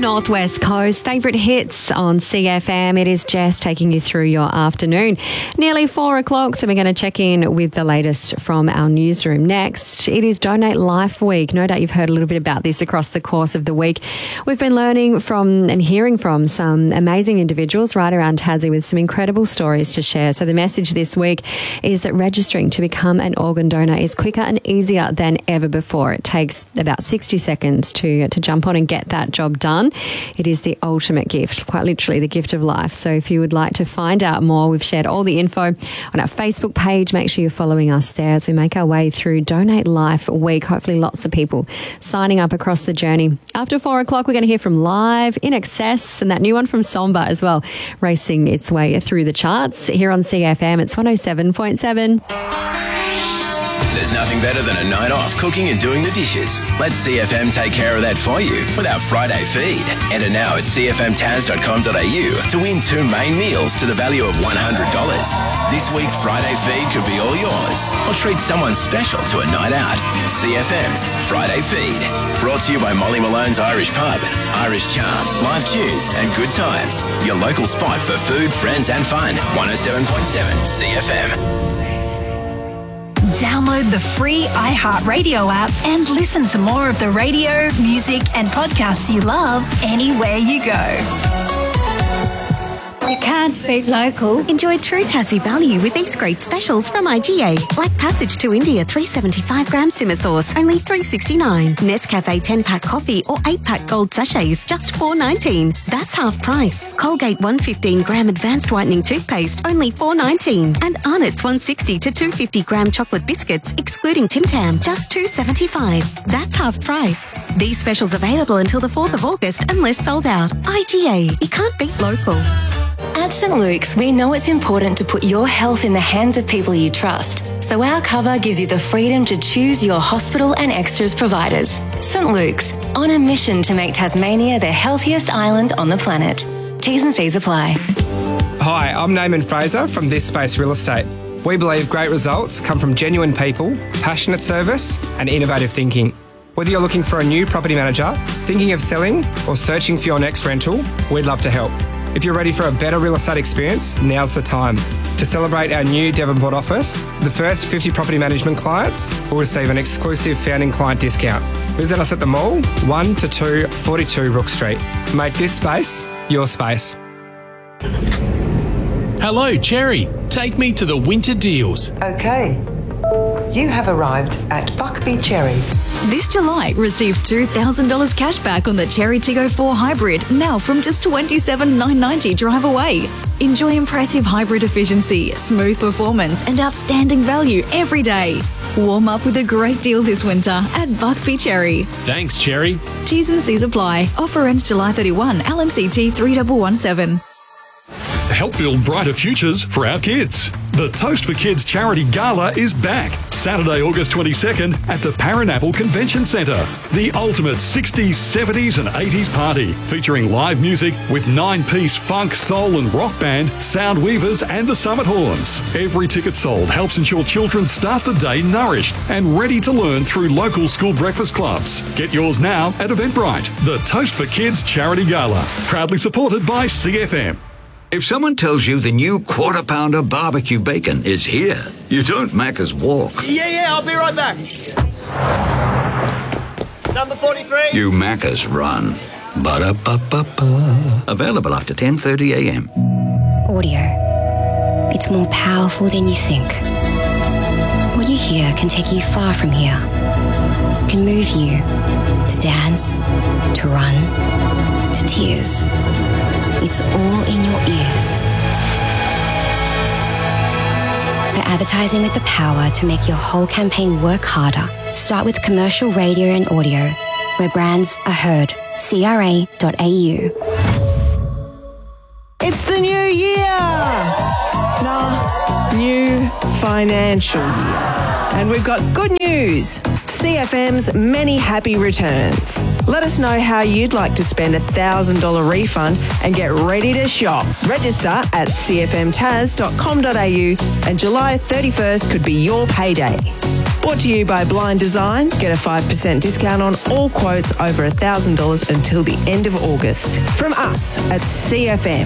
Northwest Coast. Favourite hits on CFM. It is Jess taking you through your afternoon. Nearly 4 o'clock, so we're going to check in with the latest from our newsroom. Next, it is Donate Life Week. No doubt you've heard a little bit about this across the course of the week. We've been learning from and hearing from some amazing individuals right around Tassie with some incredible stories to share. So the message this week is that registering to become an organ donor is quicker and easier than ever before. It takes about 60 seconds to jump on and get that job done. It is the ultimate gift, quite literally the gift of life. So if you would like to find out more, we've shared all the info on our Facebook page. Make sure you're following us there as we make our way through Donate Life Week. Hopefully lots of people signing up across the journey. After 4 o'clock, we're going to hear from Live, In Excess, and that new one from Somba as well, racing its way through the charts. Here on CFM, it's 107.7. There's nothing better than a night off cooking and doing the dishes. Let CFM take care of that for you with our Friday feed. Enter now at cfmtaz.com.au to win 2 main meals to the value of $100. This week's Friday feed could be all yours, or treat someone special to a night out. CFM's Friday feed. Brought to you by Molly Malone's Irish Pub, Irish Charm, live tunes and good times. Your local spot for food, friends and fun. 107.7 CFM. Download the free iHeartRadio app and listen to more of the radio, music and podcasts you love anywhere you go. You can't beat local. Enjoy true Tassie value with these great specials from IGA. Like Passage to India 375 gram simmer sauce, only $3.69. Nescafe 10-pack coffee or 8-pack gold sachets, just $4.19. That's half price. Colgate 115 gram advanced whitening toothpaste, only $4.19. And Arnott's 160 to 250 gram chocolate biscuits, excluding Tim Tam, just $2.75. That's half price. These specials available until the 4th of August unless sold out. IGA. You can't beat local. At St Luke's, we know it's important to put your health in the hands of people you trust. So our cover gives you the freedom to choose your hospital and extras providers. St Luke's, on a mission to make Tasmania the healthiest island on the planet. T's and C's apply. Hi, I'm Naaman Fraser from This Space Real Estate. We believe great results come from genuine people, passionate service and innovative thinking. Whether you're looking for a new property manager, thinking of selling or searching for your next rental, we'd love to help. If you're ready for a better real estate experience, now's the time. To celebrate our new Devonport office, the first 50 property management clients will receive an exclusive founding client discount. Visit us at the mall, 1 to 2 42 Rook Street. Make this space your space. Hello, Cherry. Take me to the winter deals. Okay. You have arrived at Buckby Cherry. This July, receive $2,000 cash back on the Cherry Tiggo 4 Hybrid, now from just $27,990 drive away. Enjoy impressive hybrid efficiency, smooth performance and outstanding value every day. Warm up with a great deal this winter at Buckby Cherry. Thanks, Cherry. T's and C's apply. Offer ends July 31. LMCT 3117. Help build brighter futures for our kids. The Toast for Kids Charity Gala is back, Saturday, August 22nd at the Parinapple Convention Centre. The ultimate 60s, 70s and 80s party, featuring live music with 9-piece funk, soul and rock band, Sound Weavers and the Summit Horns. Every ticket sold helps ensure children start the day nourished and ready to learn through local school breakfast clubs. Get yours now at Eventbrite. The Toast for Kids Charity Gala, proudly supported by CFM. If someone tells you the new Quarter Pounder barbecue bacon is here, you don't Macca's walk. Yeah, I'll be right back. Number 43. You Macca's run. Ba-da-ba-ba-ba. Available after 10:30 a.m. Audio. It's more powerful than you think. What you hear can take you far from here. It can move you to dance, to run, to tears. It's all in your ears. For advertising with the power to make your whole campaign work harder, start with commercial radio and audio, where brands are heard. CRA.au. It's the new year! New financial year. And we've got good news. CFM's many happy returns. Let us know how you'd like to spend a $1,000 refund and get ready to shop. Register at cfmtaz.com.au and July 31st could be your payday. Brought to you by Blind Design. Get a 5% discount on all quotes over $1,000 until the end of August. From us at CFM.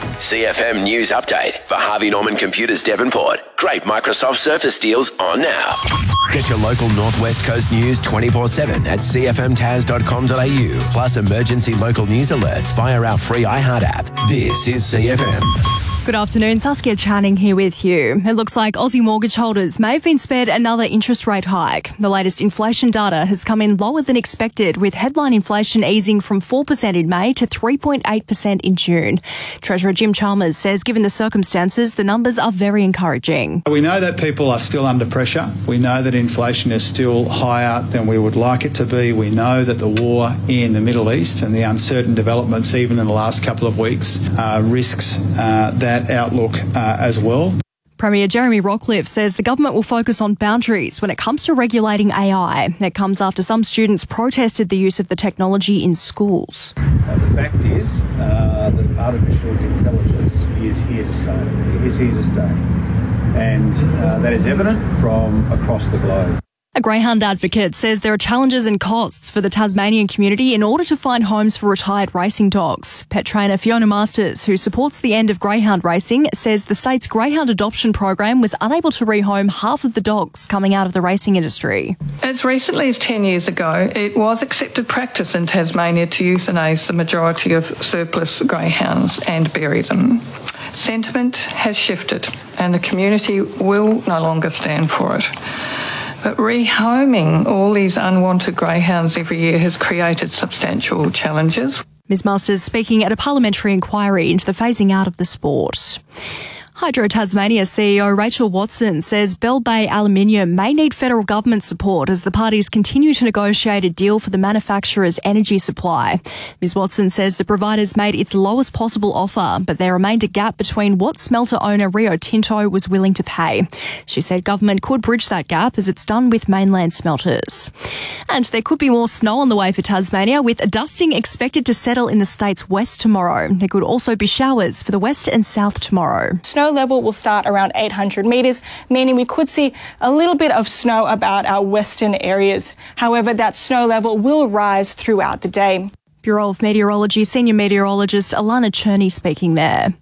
CFM News Update for Harvey Norman Computers Devonport. Great Microsoft Surface deals on now. Get your local Northwest Coast news 24/7 at cfmtaz.com.au. Plus emergency local news alerts via our free iHeart app. This is CFM. Good afternoon, Saskia Channing here with you. It looks like Aussie mortgage holders may have been spared another interest rate hike. The latest inflation data has come in lower than expected, with headline inflation easing from 4% in May to 3.8% in June. Treasurer Jim Chalmers says given the circumstances, the numbers are very encouraging. We know that people are still under pressure. We know that inflation is still higher than we would like it to be. We know that the war in the Middle East and the uncertain developments even in the last couple of weeks risks that outlook as well. Premier Jeremy Rockliff says the government will focus on boundaries when it comes to regulating AI. It comes after some students protested the use of the technology in schools. The fact is that artificial intelligence is here to stay. It is here to stay. And that is evident from across the globe. A greyhound advocate says there are challenges and costs for the Tasmanian community in order to find homes for retired racing dogs. Pet trainer Fiona Masters, who supports the end of greyhound racing, says the state's greyhound adoption program was unable to rehome half of the dogs coming out of the racing industry. As recently as 10 years ago, it was accepted practice in Tasmania to euthanise the majority of surplus greyhounds and bury them. Sentiment has shifted and the community will no longer stand for it. But rehoming all these unwanted greyhounds every year has created substantial challenges. Ms Masters speaking at a parliamentary inquiry into the phasing out of the sport. Hydro Tasmania CEO Rachel Watson says Bell Bay Aluminium may need federal government support as the parties continue to negotiate a deal for the manufacturer's energy supply. Ms Watson says the providers made its lowest possible offer, but there remained a gap between what smelter owner Rio Tinto was willing to pay. She said government could bridge that gap as it's done with mainland smelters. And there could be more snow on the way for Tasmania, with a dusting expected to settle in the state's west tomorrow. There could also be showers for the west and south tomorrow. Snow level will start around 800 metres, meaning we could see a little bit of snow about our western areas. However, that snow level will rise throughout the day. Bureau of Meteorology Senior Meteorologist Alana Cherney speaking there.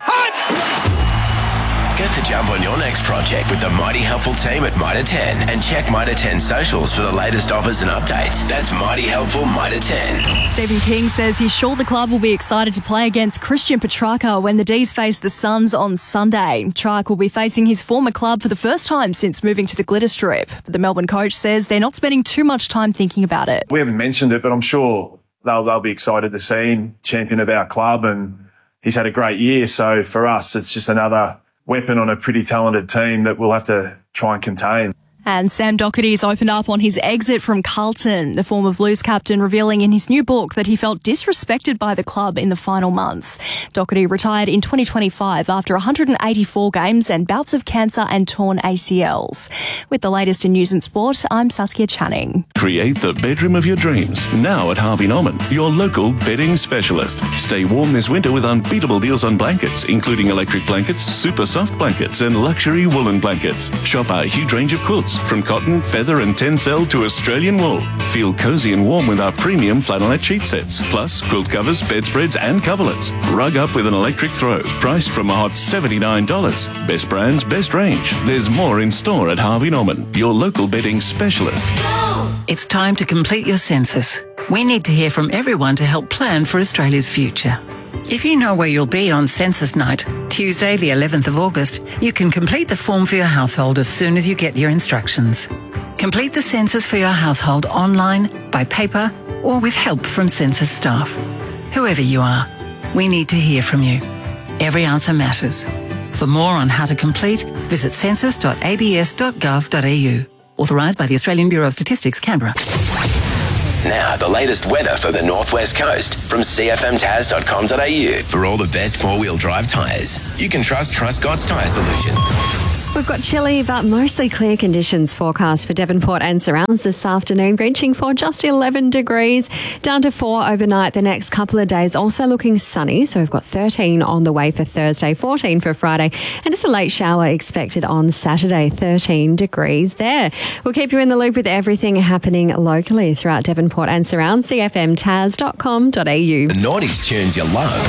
Get the jump on your next project with the Mighty Helpful team at Mitre 10 and check Mitre 10 socials for the latest offers and updates. That's Mighty Helpful Mitre 10. Stephen King says he's sure the club will be excited to play against Christian Petrarca when the D's face the Suns on Sunday. Petrarca will be facing his former club for the first time since moving to the Glitter Strip. But the Melbourne coach says they're not spending too much time thinking about it. We haven't mentioned it, but I'm sure they'll be excited to see him champion of our club, and he's had a great year. So for us, it's just another weapon on a pretty talented team that we'll have to try and contain. And Sam Doherty's opened up on his exit from Carlton, the former Blues captain revealing in his new book that he felt disrespected by the club in the final months. Doherty retired in 2025 after 184 games and bouts of cancer and torn ACLs. With the latest in news and sport, I'm Saskia Channing. Create the bedroom of your dreams now at Harvey Norman, your local bedding specialist. Stay warm this winter with unbeatable deals on blankets, including electric blankets, super soft blankets and luxury woolen blankets. Shop our huge range of quilts from cotton, feather and tencel to Australian wool. Feel cozy and warm with our premium flannelette sheet sets, plus quilt covers, bedspreads and coverlets. Rug up with an electric throw, priced from a hot $79. Best brands, best range. There's more in store at Harvey Norman, your local bedding specialist. It's time to complete your census. We need to hear from everyone to help plan for Australia's future. If you know where you'll be on Census Night, Tuesday the 11th of August, you can complete the form for your household as soon as you get your instructions. Complete the census for your household online, by paper, or with help from census staff. Whoever you are, we need to hear from you. Every answer matters. For more on how to complete, visit census.abs.gov.au. Authorised by the Australian Bureau of Statistics, Canberra. Now, the latest weather for the Northwest Coast from cfmtaz.com.au. For all the best four-wheel drive tyres, you can trust Truscott's Tyre Solution. We've got chilly but mostly clear conditions forecast for Devonport and surrounds this afternoon, reaching for just 11 degrees, down to 4 overnight the next couple of days. Also looking sunny, so we've got 13 on the way for Thursday, 14 for Friday, and just a late shower expected on Saturday, 13 degrees there. We'll keep you in the loop with everything happening locally throughout Devonport and surrounds, cfmtaz.com.au. The 90s tunes you love.